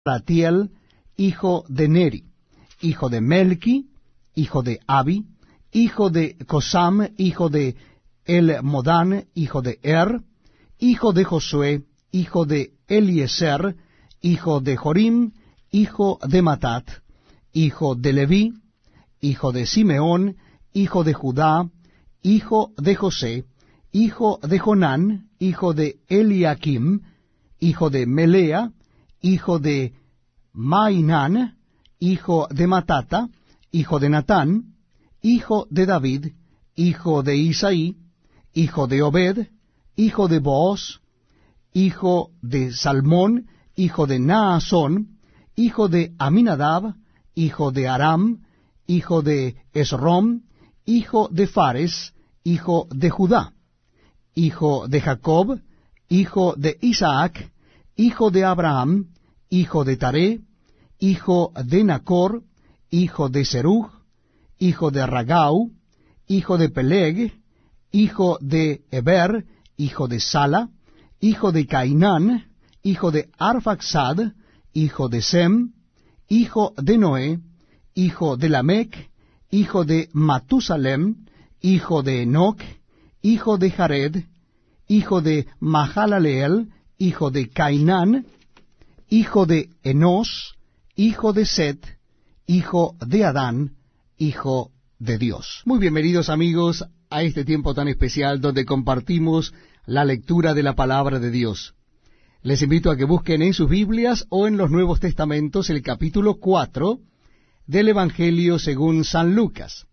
Ratiel, hijo de Neri, hijo de Melqui, hijo de Abi, hijo de Cosam, hijo de Elmodán, hijo de hijo de Josué, hijo de Eliezer, hijo de Jorim, hijo de Matat, hijo de Leví, hijo de Simeón, hijo de Judá, hijo de José, hijo de Jonán, hijo de Eliakim, hijo de Melea, hijo de Mainán, hijo de Matata, hijo de Natán, hijo de David, hijo de Isaí, hijo de Obed, hijo de Booz, hijo de Salmón, hijo de Naasón, hijo de Aminadab, hijo de Aram, hijo de Esrom, hijo de Fares, hijo de Judá, hijo de Jacob, hijo de Isaac, hijo de Abraham, hijo de Taré, hijo de Nacor, hijo de Serug, hijo de Ragau, hijo de Peleg, hijo de Eber, hijo de Sala, hijo de Cainán, hijo de Arfaxad, hijo de Sem, hijo de Noé, hijo de Lamec, hijo de Matusalem, hijo de Enoc, hijo de Jared, hijo de Mahalaleel, hijo de Cainán, hijo de Enos, hijo de Set, hijo de Adán, hijo de Dios. Muy bienvenidos, amigos, a este tiempo tan especial donde compartimos la lectura de la palabra de Dios. Les invito a que busquen en sus Biblias o en los Nuevos Testamentos el capítulo 4 del Evangelio según San Lucas.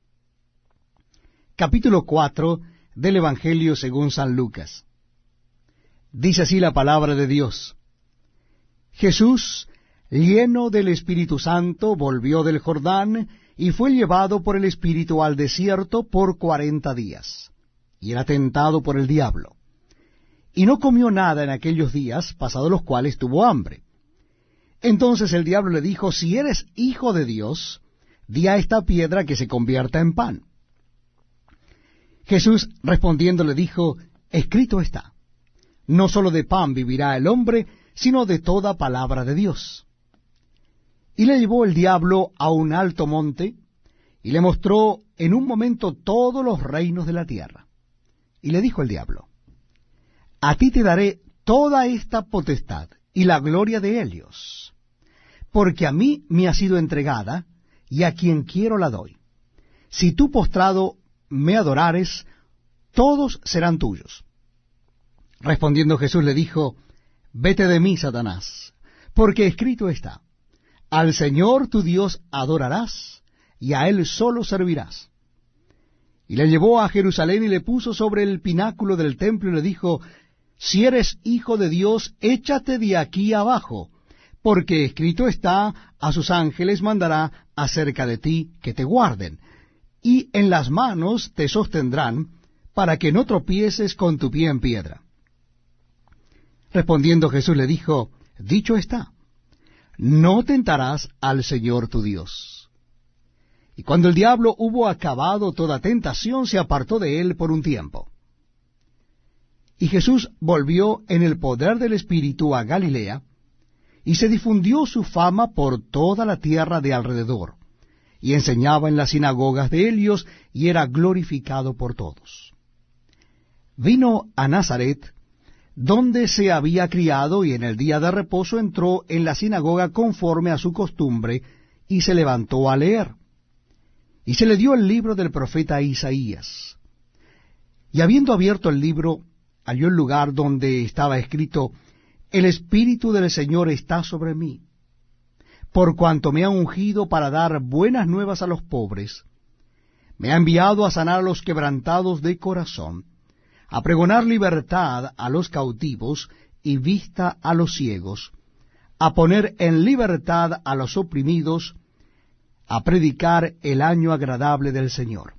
Capítulo 4 del Evangelio según San Lucas. Dice así la palabra de Dios. Jesús, lleno del Espíritu Santo, volvió del Jordán y fue llevado por el Espíritu al desierto por 40 días, y era tentado por el diablo. Y no comió nada en aquellos días, pasados los cuales tuvo hambre. Entonces el diablo le dijo, si eres hijo de Dios, di a esta piedra que se convierta en pan. Jesús respondiendo le dijo, escrito está, no sólo de pan vivirá el hombre, sino de toda palabra de Dios. Y le llevó el diablo a un alto monte, y le mostró en un momento todos los reinos de la tierra. Y le dijo el diablo, a ti te daré toda esta potestad y la gloria de ellos, porque a mí me ha sido entregada, y a quien quiero la doy. Si tú postrado me adorares, todos serán tuyos. Respondiendo Jesús le dijo, vete de mí, Satanás, porque escrito está, al Señor tu Dios adorarás, y a Él solo servirás. Y le llevó a Jerusalén y le puso sobre el pináculo del templo y le dijo, si eres hijo de Dios, échate de aquí abajo, porque escrito está, a sus ángeles mandará acerca de ti que te guarden, y en las manos te sostendrán, para que no tropieces con tu pie en piedra. Respondiendo Jesús le dijo, dicho está, no tentarás al Señor tu Dios. Y cuando el diablo hubo acabado toda tentación, se apartó de él por un tiempo. Y Jesús volvió en el poder del Espíritu a Galilea, y se difundió su fama por toda la tierra de alrededor, y enseñaba en las sinagogas de ellos, y era glorificado por todos. Vino a Nazaret, donde se había criado, y en el día de reposo entró en la sinagoga conforme a su costumbre, y se levantó a leer. Y se le dio el libro del profeta Isaías. Y habiendo abierto el libro, halló el lugar donde estaba escrito, el Espíritu del Señor está sobre mí, por cuanto me ha ungido para dar buenas nuevas a los pobres, me ha enviado a sanar a los quebrantados de corazón, a pregonar libertad a los cautivos y vista a los ciegos, a poner en libertad a los oprimidos, a predicar el año agradable del Señor.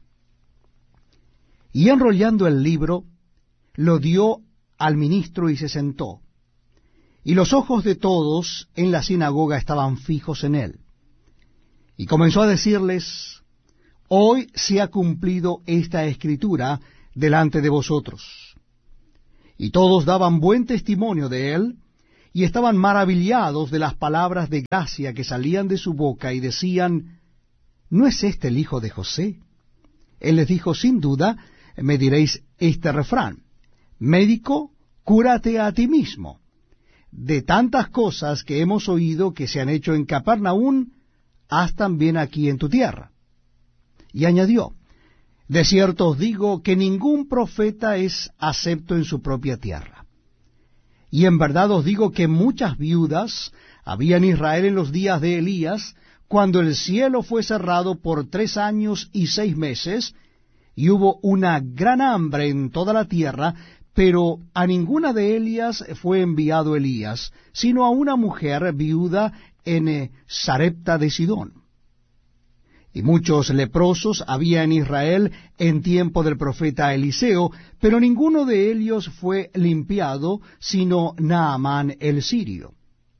Y enrollando el libro, lo dio al ministro y se sentó. Y los ojos de todos en la sinagoga estaban fijos en él. Y comenzó a decirles, hoy se ha cumplido esta escritura delante de vosotros. Y todos daban buen testimonio de él, y estaban maravillados de las palabras de gracia que salían de su boca, y decían, ¿no es este el hijo de José? Él les dijo, sin duda me diréis este refrán, médico, cúrate a ti mismo. De tantas cosas que hemos oído que se han hecho en Capernaum, haz también aquí en tu tierra. Y añadió, de cierto os digo que ningún profeta es acepto en su propia tierra. Y en verdad os digo que muchas viudas había en Israel en los días de Elías, cuando el cielo fue cerrado por 3 años y 6 meses, y hubo una gran hambre en toda la tierra, pero a ninguna de ellas fue enviado Elías, sino a una mujer viuda en Sarepta de Sidón. Y muchos leprosos había en Israel en tiempo del profeta Eliseo, pero ninguno de ellos fue limpiado, sino Naamán el sirio.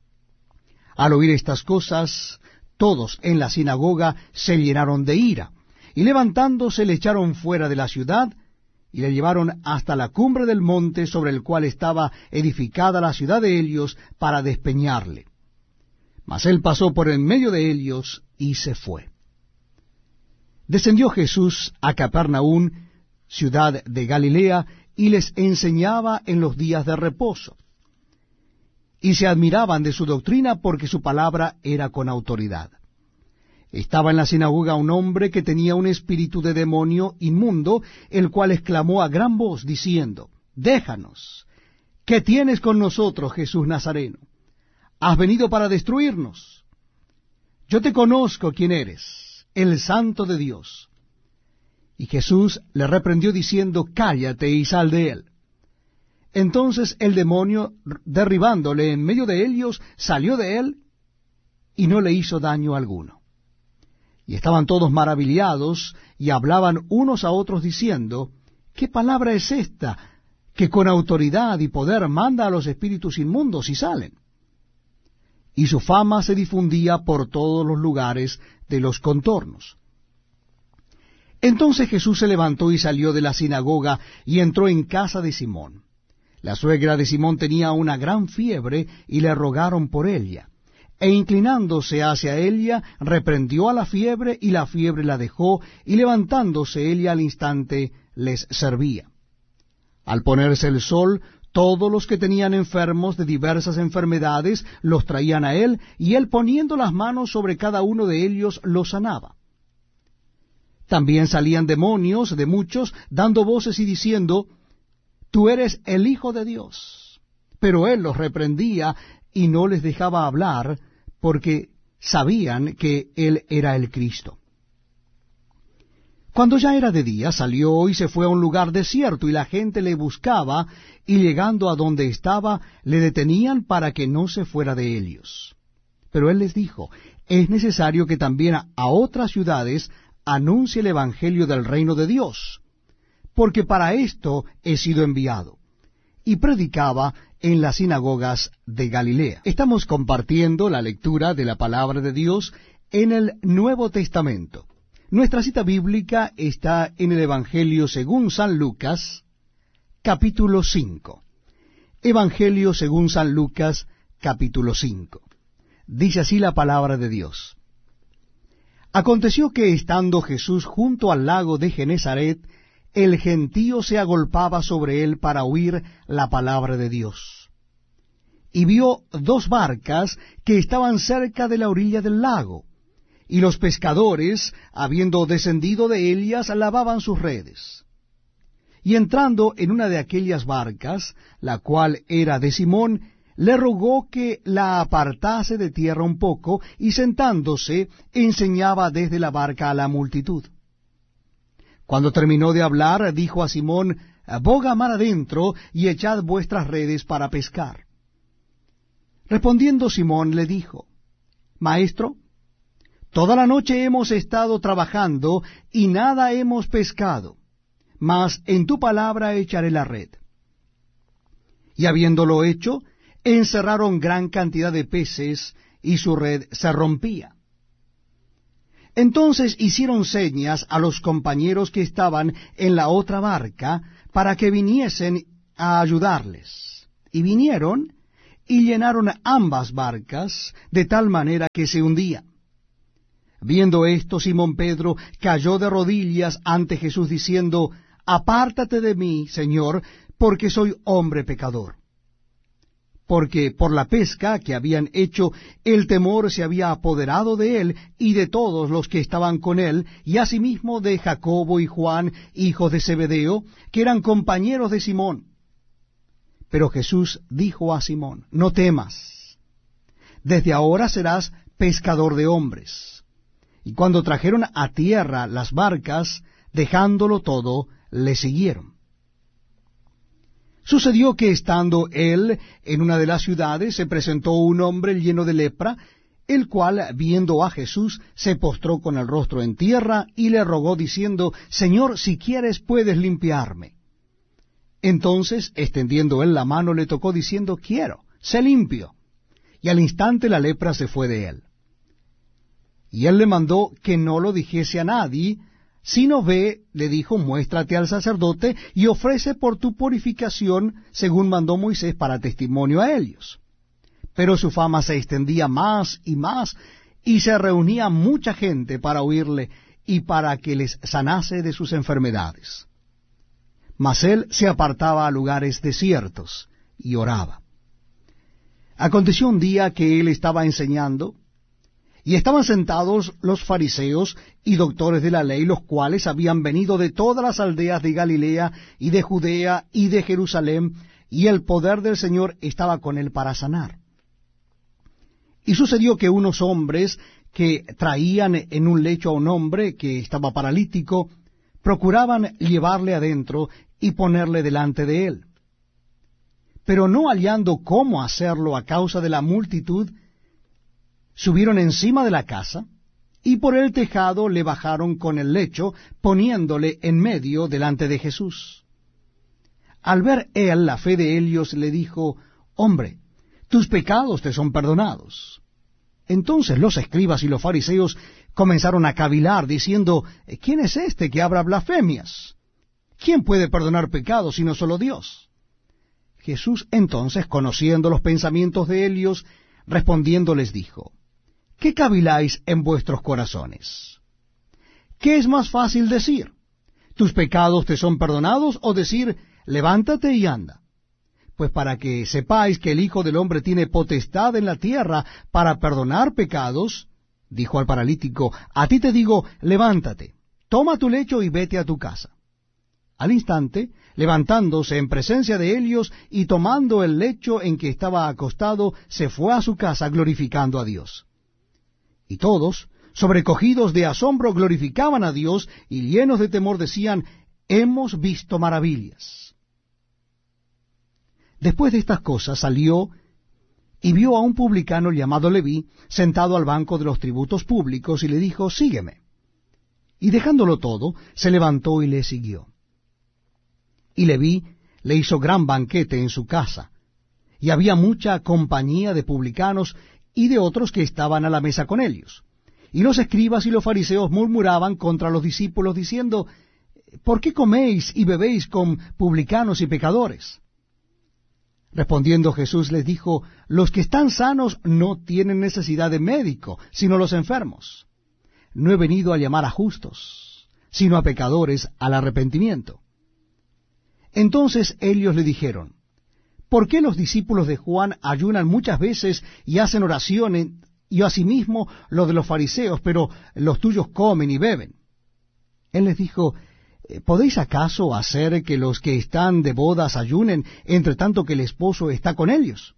Al oír estas cosas, todos en la sinagoga se llenaron de ira, y levantándose le echaron fuera de la ciudad, y le llevaron hasta la cumbre del monte sobre el cual estaba edificada la ciudad de ellos, para despeñarle. Mas él pasó por en medio de ellos y se fue. Descendió Jesús a Capernaum, ciudad de Galilea, y les enseñaba en los días de reposo. Y se admiraban de su doctrina, porque su palabra era con autoridad. Estaba en la sinagoga un hombre que tenía un espíritu de demonio inmundo, el cual exclamó a gran voz, diciendo, déjanos, ¿qué tienes con nosotros, Jesús Nazareno? ¿Has venido para destruirnos? Yo te conozco quién eres, el Santo de Dios. Y Jesús le reprendió diciendo, cállate y sal de él. Entonces el demonio, derribándole en medio de ellos, salió de él y no le hizo daño alguno. Y estaban todos maravillados y hablaban unos a otros diciendo, ¿qué palabra es esta que con autoridad y poder manda a los espíritus inmundos y salen? Y su fama se difundía por todos los lugares de los contornos. Entonces Jesús se levantó y salió de la sinagoga y entró en casa de Simón. La suegra de Simón tenía una gran fiebre y le rogaron por ella. E inclinándose hacia ella, reprendió a la fiebre, y la fiebre la dejó, y levantándose ella al instante les servía. Al ponerse el sol, todos los que tenían enfermos de diversas enfermedades los traían a él, y él poniendo las manos sobre cada uno de ellos los sanaba. También salían demonios de muchos, dando voces y diciendo, tú eres el Hijo de Dios. Pero él los reprendía y no les dejaba hablar, porque sabían que él era el Cristo. Cuando ya era de día, salió y se fue a un lugar desierto, y la gente le buscaba, y llegando a donde estaba, le detenían para que no se fuera de ellos. Pero él les dijo, es necesario que también a otras ciudades anuncie el evangelio del reino de Dios, porque para esto he sido enviado. Y predicaba en las sinagogas de Galilea. Estamos compartiendo la lectura de la palabra de Dios en el Nuevo Testamento. Nuestra cita bíblica está en el Evangelio según San Lucas, capítulo 5. Evangelio según San Lucas, capítulo 5. Dice así la palabra de Dios. Aconteció que estando Jesús junto al lago de Genesaret, el gentío se agolpaba sobre él para oír la palabra de Dios. Y vio 2 barcas que estaban cerca de la orilla del lago, y los pescadores, habiendo descendido de ellas, lavaban sus redes. Y entrando en una de aquellas barcas, la cual era de Simón, le rogó que la apartase de tierra un poco, y sentándose, enseñaba desde la barca a la multitud. Cuando terminó de hablar, dijo a Simón, boga mar adentro, y echad vuestras redes para pescar. Respondiendo Simón le dijo, Maestro, toda la noche hemos estado trabajando, y nada hemos pescado, mas en tu palabra echaré la red. Y habiéndolo hecho, encerraron gran cantidad de peces, y su red se rompía. Entonces hicieron señas a los compañeros que estaban en la otra barca, para que viniesen a ayudarles. Y vinieron, y llenaron ambas barcas, de tal manera que se hundían. Viendo esto, Simón Pedro cayó de rodillas ante Jesús, diciendo, Apártate de mí, Señor, porque soy hombre pecador. Porque por la pesca que habían hecho, el temor se había apoderado de él y de todos los que estaban con él, y asimismo de Jacobo y Juan, hijos de Zebedeo, que eran compañeros de Simón. Pero Jesús dijo a Simón, No temas, desde ahora serás pescador de hombres. Y cuando trajeron a tierra las barcas, dejándolo todo, le siguieron. Sucedió que estando él en una de las ciudades, se presentó un hombre lleno de lepra, el cual, viendo a Jesús, se postró con el rostro en tierra y le rogó, diciendo, Señor, si quieres puedes limpiarme. Entonces, extendiendo él la mano, le tocó, diciendo, Quiero, sé limpio. Y al instante la lepra se fue de él. Y él le mandó que no lo dijese a nadie, sino ve, le dijo, muéstrate al sacerdote y ofrece por tu purificación, según mandó Moisés, para testimonio a ellos. Pero su fama se extendía más, y se reunía mucha gente para oírle y para que les sanase de sus enfermedades. Mas él se apartaba a lugares desiertos y oraba. Aconteció un día que él estaba enseñando, y estaban sentados los fariseos y doctores de la ley, los cuales habían venido de todas las aldeas de Galilea y de Judea y de Jerusalén, y el poder del Señor estaba con él para sanar. Y sucedió que unos hombres que traían en un lecho a un hombre que estaba paralítico, procuraban llevarle adentro y ponerle delante de él. Pero no hallando cómo hacerlo a causa de la multitud, subieron encima de la casa, y por el tejado le bajaron con el lecho, poniéndole en medio delante de Jesús. Al ver él la fe de ellos, le dijo, Hombre, tus pecados te son perdonados. Entonces los escribas y los fariseos comenzaron a cavilar, diciendo, ¿Quién es este que habla blasfemias? ¿Quién puede perdonar pecados sino solo Dios? Jesús entonces, conociendo los pensamientos de ellos, respondiendo les dijo, ¿qué caviláis en vuestros corazones? ¿Qué es más fácil decir? ¿Tus pecados te son perdonados? O decir, levántate y anda. Pues para que sepáis que el Hijo del Hombre tiene potestad en la tierra para perdonar pecados, dijo al paralítico, a ti te digo, levántate, toma tu lecho y vete a tu casa. Al instante, levantándose en presencia de ellos y tomando el lecho en que estaba acostado, se fue a su casa glorificando a Dios. Y todos, sobrecogidos de asombro, glorificaban a Dios, y llenos de temor decían, hemos visto maravillas. Después de estas cosas salió y vio a un publicano llamado Leví, sentado al banco de los tributos públicos, y le dijo, sígueme. Y dejándolo todo, se levantó y le siguió. Y Leví le hizo gran banquete en su casa, y había mucha compañía de publicanos y de otros que estaban a la mesa con ellos. Y los escribas y los fariseos murmuraban contra los discípulos, diciendo, ¿por qué coméis y bebéis con publicanos y pecadores? Respondiendo Jesús les dijo, los que están sanos no tienen necesidad de médico, sino los enfermos. No he venido a llamar a justos, sino a pecadores al arrepentimiento. Entonces ellos le dijeron, ¿por qué los discípulos de Juan ayunan muchas veces y hacen oraciones, y asimismo los de los fariseos, pero los tuyos comen y beben? Él les dijo, ¿podéis acaso hacer que los que están de bodas ayunen, entre tanto que el esposo está con ellos?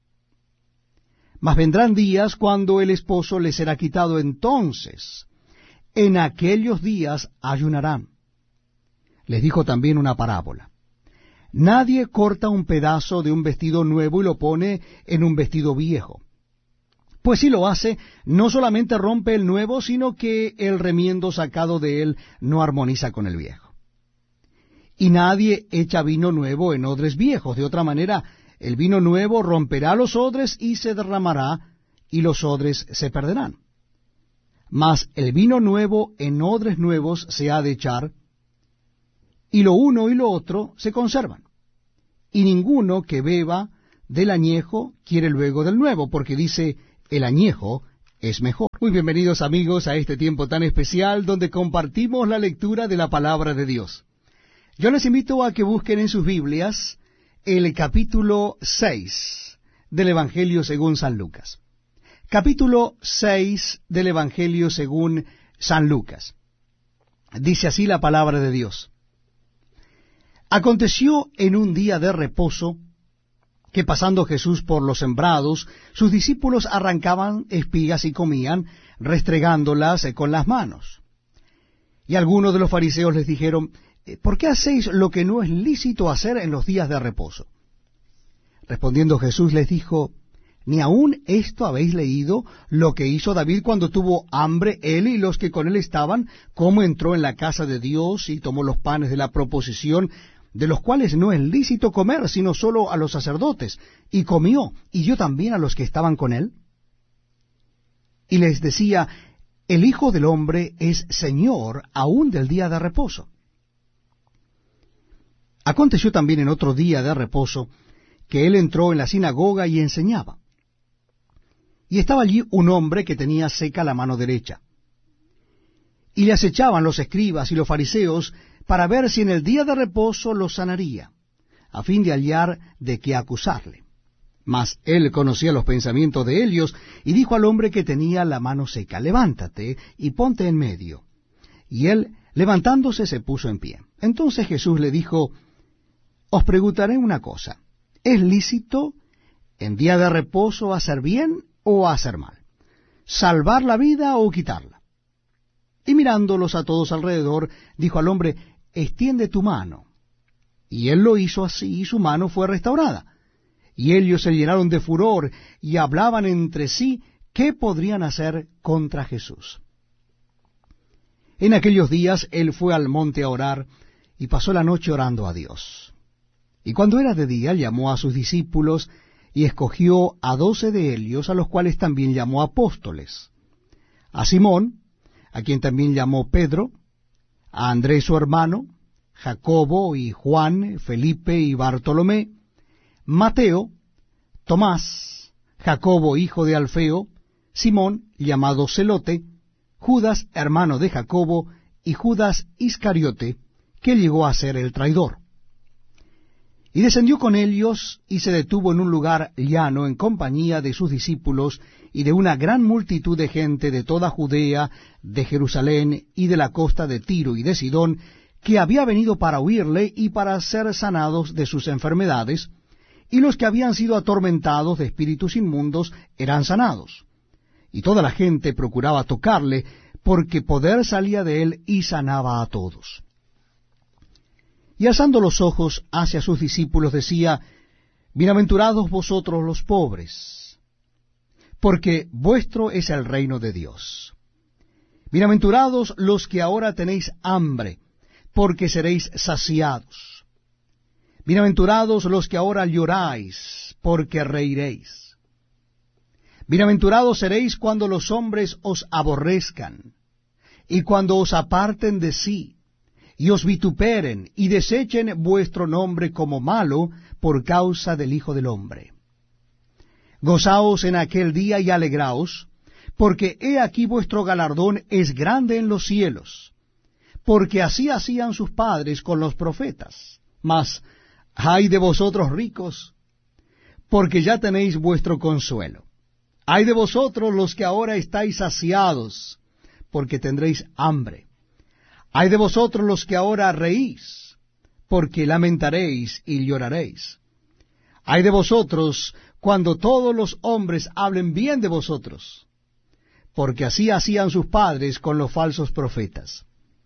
Mas vendrán días cuando el esposo les será quitado, entonces en aquellos días ayunarán. Les dijo también una parábola. Nadie corta un pedazo de un vestido nuevo y lo pone en un vestido viejo. Pues si lo hace, no solamente rompe el nuevo, sino que el remiendo sacado de él no armoniza con el viejo. Y nadie echa vino nuevo en odres viejos. De otra manera, el vino nuevo romperá los odres y se derramará, y los odres se perderán. Mas el vino nuevo en odres nuevos se ha de echar, y lo uno y lo otro se conservan. Y ninguno que beba del añejo quiere luego del nuevo, porque dice, el añejo es mejor. Muy bienvenidos amigos a este tiempo tan especial donde compartimos la lectura de la palabra de Dios. Yo les invito a que busquen en sus Biblias el capítulo 6 del Evangelio según San Lucas. Capítulo 6 del Evangelio según San Lucas. Dice así la palabra de Dios. Aconteció en un día de reposo que pasando Jesús por los sembrados, sus discípulos arrancaban espigas y comían, restregándolas con las manos. Y algunos de los fariseos les dijeron, ¿por qué hacéis lo que no es lícito hacer en los días de reposo? Respondiendo Jesús les dijo, ¿ni aún esto habéis leído lo que hizo David cuando tuvo hambre, él y los que con él estaban, cómo entró en la casa de Dios y tomó los panes de la proposición, de los cuales no es lícito comer, sino solo a los sacerdotes, y comió, y dio también a los que estaban con él? Y les decía, el Hijo del Hombre es Señor aún del día de reposo. Aconteció también en otro día de reposo, que él entró en la sinagoga y enseñaba. Y estaba allí un hombre que tenía seca la mano derecha. Y le acechaban los escribas y los fariseos para ver si en el día de reposo lo sanaría, a fin de hallar de qué acusarle. Mas él conocía los pensamientos de ellos, y dijo al hombre que tenía la mano seca, levántate y ponte en medio. Y él, levantándose, se puso en pie. Entonces Jesús le dijo, os preguntaré una cosa, ¿es lícito en día de reposo hacer bien o hacer mal? ¿Salvar la vida o quitarla? Y mirándolos a todos alrededor, dijo al hombre, extiende tu mano. Y él lo hizo así, y su mano fue restaurada. Y ellos se llenaron de furor, y hablaban entre sí qué podrían hacer contra Jesús. En aquellos días él fue al monte a orar, y pasó la noche orando a Dios. Y cuando era de día, llamó a sus discípulos, y escogió a 12 de ellos, a los cuales también llamó apóstoles. A Simón, a quien también llamó Pedro, a Andrés su hermano, Jacobo y Juan, Felipe y Bartolomé, Mateo, Tomás, Jacobo hijo de Alfeo, Simón llamado Celote, Judas hermano de Jacobo, y Judas Iscariote, que llegó a ser el traidor. Y descendió con ellos, y se detuvo en un lugar llano en compañía de sus discípulos y de una gran multitud de gente de toda Judea, de Jerusalén y de la costa de Tiro y de Sidón, que había venido para oírle y para ser sanados de sus enfermedades, y los que habían sido atormentados de espíritus inmundos eran sanados. Y toda la gente procuraba tocarle, porque poder salía de él y sanaba a todos. Y alzando los ojos hacia sus discípulos decía, bienaventurados vosotros los pobres, porque vuestro es el reino de Dios. Bienaventurados los que ahora tenéis hambre, porque seréis saciados. Bienaventurados los que ahora lloráis, porque reiréis. Bienaventurados seréis cuando los hombres os aborrezcan, y cuando os aparten de sí, y os vituperen, y desechen vuestro nombre como malo por causa del Hijo del Hombre. Gozaos en aquel día y alegraos, porque he aquí vuestro galardón es grande en los cielos, porque así hacían sus padres con los profetas. Mas, ay de vosotros ricos, porque ya tenéis vuestro consuelo. Ay de vosotros los que ahora estáis saciados, porque tendréis hambre. Ay de vosotros los que ahora reís, porque lamentaréis y lloraréis. Ay de vosotros cuando todos los hombres hablen bien de vosotros, porque así hacían sus padres con los falsos profetas.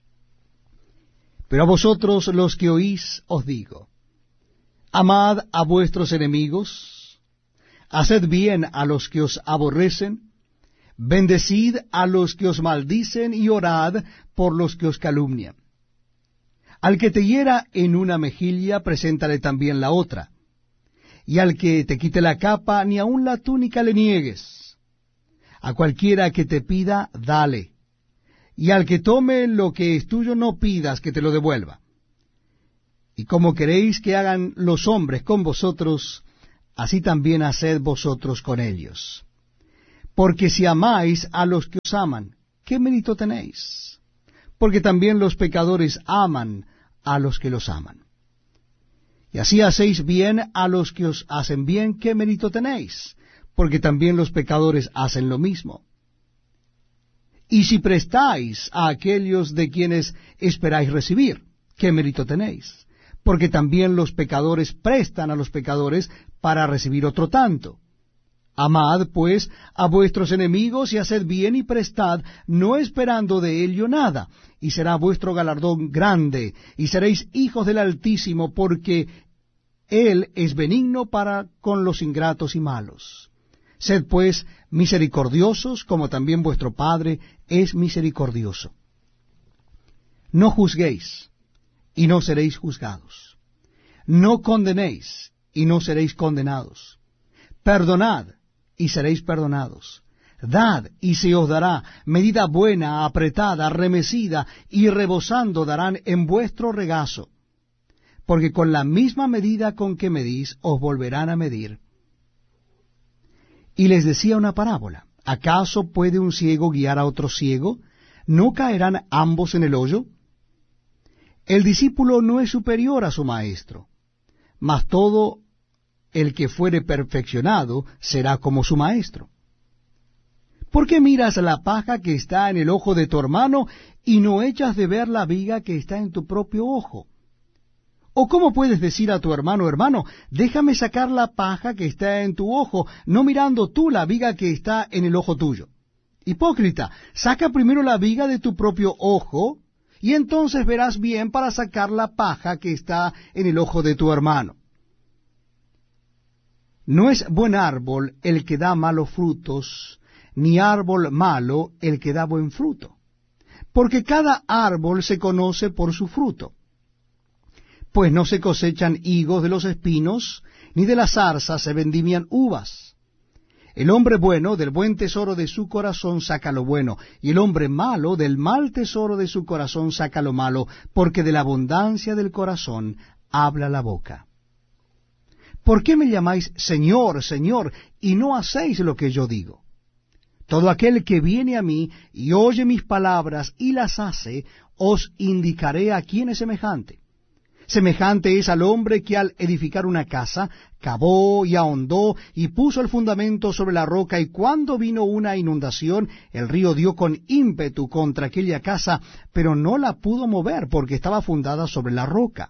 Pero a vosotros los que oís os digo, amad a vuestros enemigos, haced bien a los que os aborrecen, bendecid a los que os maldicen y orad por los que os calumnian. Al que te hiera en una mejilla, preséntale también la otra. Y al que te quite la capa, ni aun la túnica le niegues. A cualquiera que te pida, dale. Y al que tome lo que es tuyo, no pidas que te lo devuelva. Y como queréis que hagan los hombres con vosotros, así también haced vosotros con ellos. Porque si amáis a los que os aman, ¿qué mérito tenéis? Porque también los pecadores aman a los que los aman. Y así hacéis bien a los que os hacen bien, ¿qué mérito tenéis? Porque también los pecadores hacen lo mismo. Y si prestáis a aquellos de quienes esperáis recibir, ¿qué mérito tenéis? Porque también los pecadores prestan a los pecadores para recibir otro tanto. Amad, pues, a vuestros enemigos y haced bien y prestad, no esperando de ello nada, y será vuestro galardón grande, y seréis hijos del Altísimo, porque Él es benigno para con los ingratos y malos. Sed, pues, misericordiosos, como también vuestro Padre es misericordioso. No juzguéis, y no seréis juzgados. No condenéis, y no seréis condenados. Perdonad, y seréis perdonados. Dad, y se os dará, medida buena, apretada, remecida, y rebosando darán en vuestro regazo. Porque con la misma medida con que medís, os volverán a medir. Y les decía una parábola. ¿Acaso puede un ciego guiar a otro ciego? ¿No caerán ambos en el hoyo? El discípulo no es superior a su maestro, mas todo el que fuere perfeccionado será como su maestro. ¿Por qué miras la paja que está en el ojo de tu hermano y no echas de ver la viga que está en tu propio ojo? ¿O cómo puedes decir a tu hermano, hermano, déjame sacar la paja que está en tu ojo, no mirando tú la viga que está en el ojo tuyo? Hipócrita, saca primero la viga de tu propio ojo, y entonces verás bien para sacar la paja que está en el ojo de tu hermano. No es buen árbol el que da malos frutos, ni árbol malo el que da buen fruto, porque cada árbol se conoce por su fruto. Pues no se cosechan higos de los espinos, ni de las zarzas se vendimian uvas. El hombre bueno del buen tesoro de su corazón saca lo bueno, y el hombre malo del mal tesoro de su corazón saca lo malo, porque de la abundancia del corazón habla la boca. ¿Por qué me llamáis Señor, Señor, y no hacéis lo que yo digo? Todo aquel que viene a mí y oye mis palabras y las hace, os indicaré a quién es semejante. Semejante es al hombre que al edificar una casa, cavó y ahondó y puso el fundamento sobre la roca, y cuando vino una inundación, el río dio con ímpetu contra aquella casa, pero no la pudo mover porque estaba fundada sobre la roca.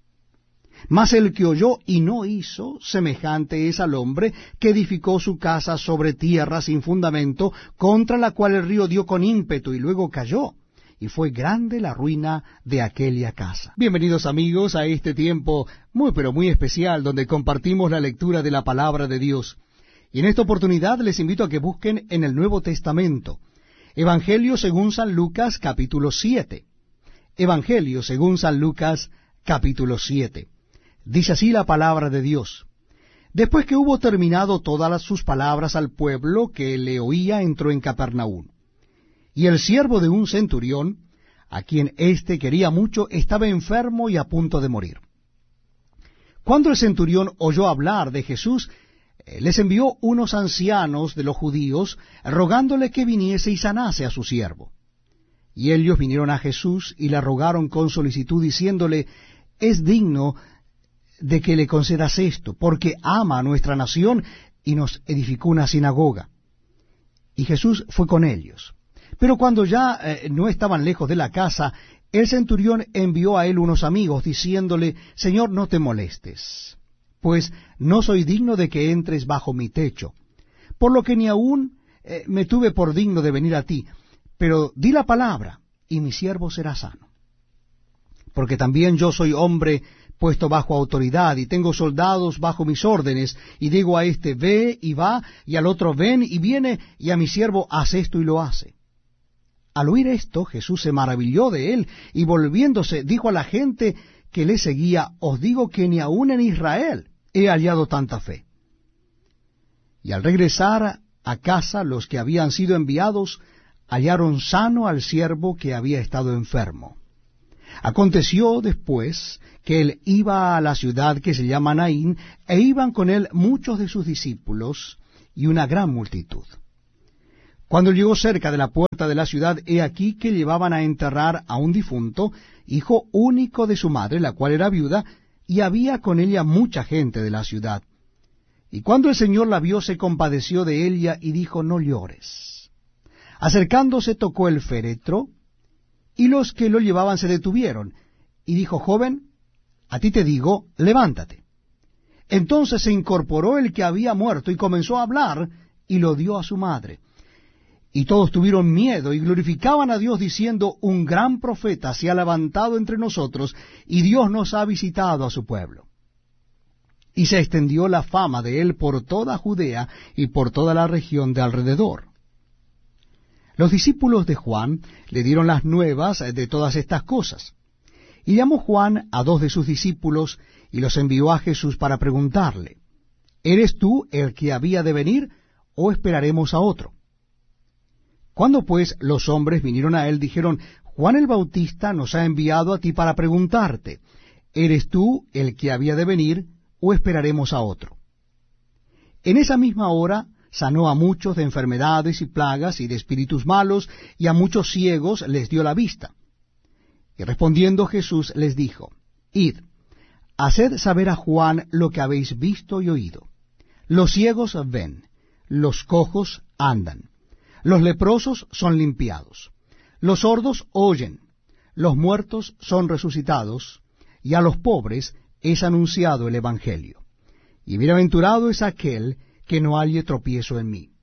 Mas el que oyó y no hizo, semejante es al hombre que edificó su casa sobre tierra sin fundamento, contra la cual el río dio con ímpetu y luego cayó. Y fue grande la ruina de aquella casa. Bienvenidos amigos a este tiempo muy pero muy especial donde compartimos la lectura de la palabra de Dios. Y en esta oportunidad les invito a que busquen en el Nuevo Testamento Evangelio según San Lucas capítulo 7. Evangelio según San Lucas capítulo 7. Dice así la palabra de Dios. Después que hubo terminado todas sus palabras al pueblo que le oía, entró en Capernaum. Y el siervo de un centurión, a quien éste quería mucho, estaba enfermo y a punto de morir. Cuando el centurión oyó hablar de Jesús, les envió unos ancianos de los judíos, rogándole que viniese y sanase a su siervo. Y ellos vinieron a Jesús y le rogaron con solicitud, diciéndole, es digno de que le concedas esto, porque ama a nuestra nación y nos edificó una sinagoga. Y Jesús fue con ellos. Pero cuando ya no estaban lejos de la casa, el centurión envió a él unos amigos, diciéndole, Señor, no te molestes, pues no soy digno de que entres bajo mi techo, por lo que ni aún me tuve por digno de venir a ti, pero di la palabra, y mi siervo será sano. Porque también yo soy hombre puesto bajo autoridad, y tengo soldados bajo mis órdenes, y digo a este, ve y va, y al otro, ven y viene, y a mi siervo, haz esto y lo hace. Al oír esto, Jesús se maravilló de él, y volviéndose, dijo a la gente que le seguía, os digo que ni aun en Israel he hallado tanta fe. Y al regresar a casa, los que habían sido enviados hallaron sano al siervo que había estado enfermo. Aconteció después que él iba a la ciudad que se llama Naín, e iban con él muchos de sus discípulos y una gran multitud. Cuando llegó cerca de la puerta de la ciudad, he aquí que llevaban a enterrar a un difunto, hijo único de su madre, la cual era viuda, y había con ella mucha gente de la ciudad. Y cuando el Señor la vio, se compadeció de ella y dijo: no llores. Acercándose, tocó el féretro, y los que lo llevaban se detuvieron. Y dijo: joven, a ti te digo, levántate. Entonces se incorporó el que había muerto y comenzó a hablar, y lo dio a su madre. Y todos tuvieron miedo y glorificaban a Dios, diciendo: un gran profeta se ha levantado entre nosotros, y Dios nos ha visitado a su pueblo. Y se extendió la fama de él por toda Judea y por toda la región de alrededor. Los discípulos de Juan le dieron las nuevas de todas estas cosas. Y llamó Juan a 2 de sus discípulos y los envió a Jesús para preguntarle: ¿eres tú el que había de venir, o esperaremos a otro? Cuando pues los hombres vinieron a él, dijeron: Juan el Bautista nos ha enviado a ti para preguntarte: ¿eres tú el que había de venir, o esperaremos a otro? En esa misma hora sanó a muchos de enfermedades y plagas y de espíritus malos, y a muchos ciegos les dio la vista. Y respondiendo Jesús les dijo: id, haced saber a Juan lo que habéis visto y oído. Los ciegos ven, los cojos andan, los leprosos son limpiados, los sordos oyen, los muertos son resucitados, y a los pobres es anunciado el Evangelio. Y bienaventurado es aquel que no halle tropiezo en mí.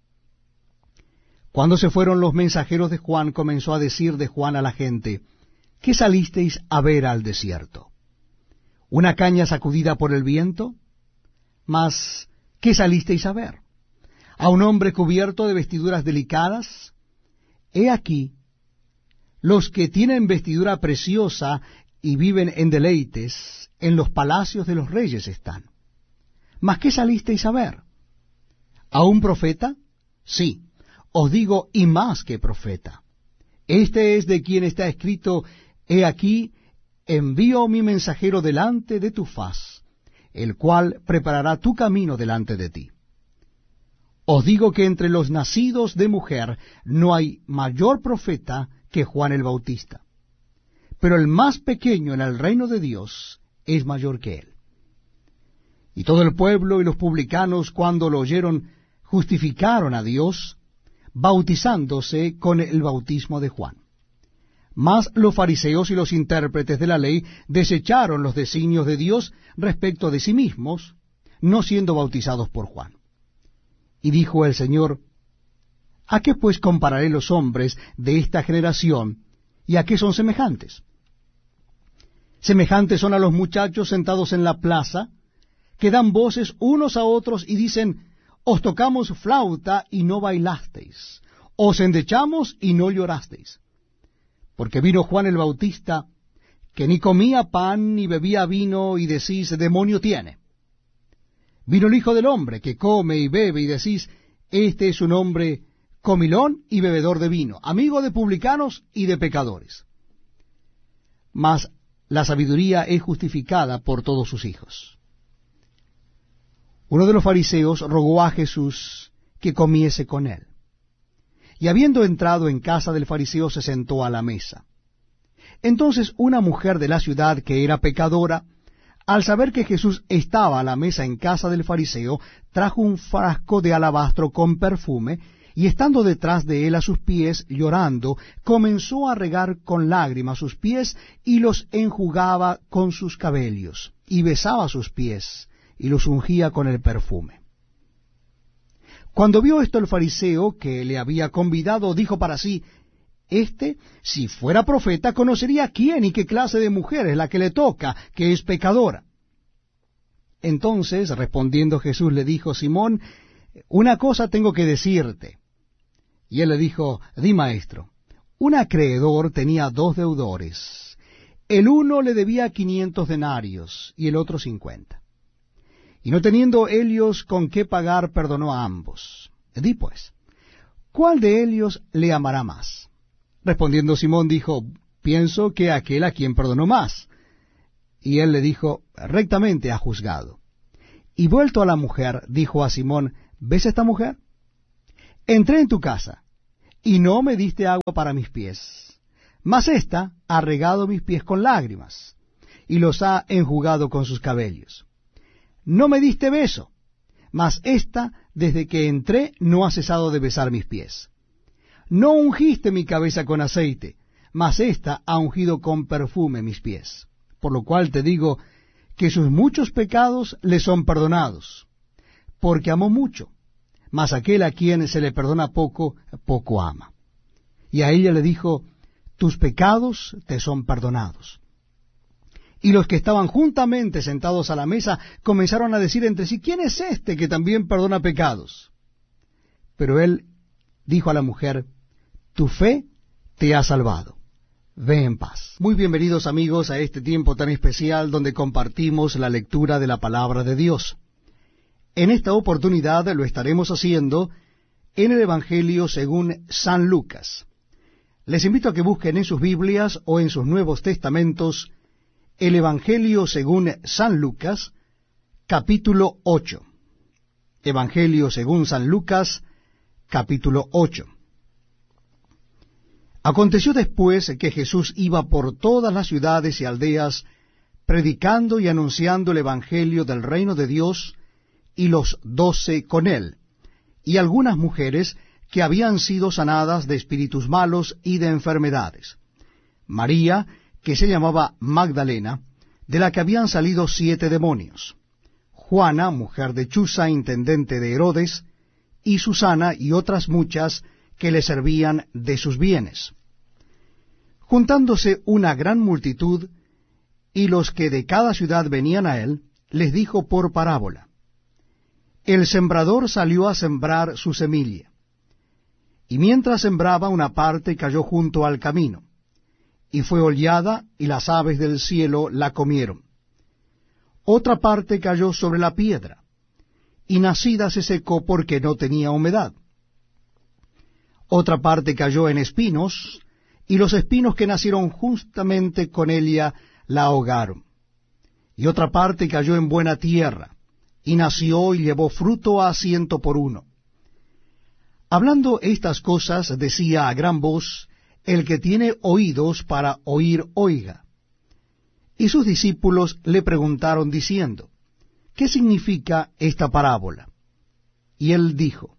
Cuando se fueron los mensajeros de Juan, comenzó a decir de Juan a la gente: ¿qué salisteis a ver al desierto? ¿Una caña sacudida por el viento? Mas, ¿qué salisteis a ver? ¿A un hombre cubierto de vestiduras delicadas? He aquí, los que tienen vestidura preciosa y viven en deleites, en los palacios de los reyes están. ¿Mas qué salisteis a ver? ¿A un profeta? Sí, os digo, y más que profeta. Este es de quien está escrito: he aquí, envío mi mensajero delante de tu faz, el cual preparará tu camino delante de ti. Os digo que entre los nacidos de mujer no hay mayor profeta que Juan el Bautista, pero el más pequeño en el reino de Dios es mayor que él. Y todo el pueblo y los publicanos, cuando lo oyeron, justificaron a Dios, bautizándose con el bautismo de Juan. Mas los fariseos y los intérpretes de la ley desecharon los designios de Dios respecto de sí mismos, no siendo bautizados por Juan. Y dijo el Señor: ¿a qué pues compararé los hombres de esta generación, y a qué son semejantes? Semejantes son a los muchachos sentados en la plaza, que dan voces unos a otros y dicen: os tocamos flauta y no bailasteis, os endechamos y no llorasteis. Porque vino Juan el Bautista, que ni comía pan ni bebía vino, y decís: demonio tiene. Vino el Hijo del Hombre, que come y bebe, y decís: este es un hombre comilón y bebedor de vino, amigo de publicanos y de pecadores. Mas la sabiduría es justificada por todos sus hijos. Uno de los fariseos rogó a Jesús que comiese con él. Y habiendo entrado en casa del fariseo, se sentó a la mesa. Entonces una mujer de la ciudad, que era pecadora, al saber que Jesús estaba a la mesa en casa del fariseo, trajo un frasco de alabastro con perfume, y estando detrás de él a sus pies, llorando, comenzó a regar con lágrimas sus pies, y los enjugaba con sus cabellos, y besaba sus pies, y los ungía con el perfume. Cuando vio esto el fariseo que le había convidado, dijo para sí: este, si fuera profeta, conocería quién y qué clase de mujer es la que le toca, que es pecadora. Entonces, respondiendo Jesús, le dijo: Simón, una cosa tengo que decirte. Y él le dijo: di, maestro. Un acreedor tenía 2 deudores. El uno le debía 500 denarios y el otro 50. Y no teniendo ellos con qué pagar, perdonó a ambos. Di pues, ¿cuál de ellos le amará más? Respondiendo Simón dijo: pienso que aquel a quien perdonó más. Y él le dijo, rectamente ha juzgado. Y vuelto a la mujer, dijo a Simón, ¿ves esta mujer? Entré en tu casa, y no me diste agua para mis pies, mas ésta ha regado mis pies con lágrimas, y los ha enjugado con sus cabellos. No me diste beso, mas ésta, desde que entré, no ha cesado de besar mis pies. No ungiste mi cabeza con aceite, mas ésta ha ungido con perfume mis pies. Por lo cual te digo que sus muchos pecados le son perdonados, porque amó mucho, mas aquel a quien se le perdona poco, poco ama. Y a ella le dijo, tus pecados te son perdonados. Y los que estaban juntamente sentados a la mesa comenzaron a decir entre sí, ¿quién es este que también perdona pecados? Pero él dijo a la mujer, tu fe te ha salvado. Ve en paz. Muy bienvenidos amigos a este tiempo tan especial donde compartimos la lectura de la palabra de Dios. En esta oportunidad lo estaremos haciendo en el Evangelio según San Lucas. Les invito a que busquen en sus Biblias o en sus Nuevos Testamentos el Evangelio según San Lucas, capítulo 8. Evangelio según San Lucas, capítulo 8. Aconteció después que Jesús iba por todas las ciudades y aldeas, predicando y anunciando el Evangelio del reino de Dios, y los 12 con él, y algunas mujeres que habían sido sanadas de espíritus malos y de enfermedades. María, que se llamaba Magdalena, de la que habían salido 7 demonios. Juana, mujer de Chuza, intendente de Herodes, y Susana y otras muchas que le servían de sus bienes. Juntándose una gran multitud, y los que de cada ciudad venían a él, les dijo por parábola, el sembrador salió a sembrar su semilla, y mientras sembraba una parte cayó junto al camino, y fue hollada, y las aves del cielo la comieron. Otra parte cayó sobre la piedra, y nacida se secó porque no tenía humedad. Otra parte cayó en espinos, y los espinos que nacieron justamente con ella la ahogaron. Y otra parte cayó en buena tierra, y nació y llevó fruto a 100 por 1. Hablando estas cosas, decía a gran voz, el que tiene oídos para oír, oiga. Y sus discípulos le preguntaron diciendo, ¿qué significa esta parábola? Y él dijo,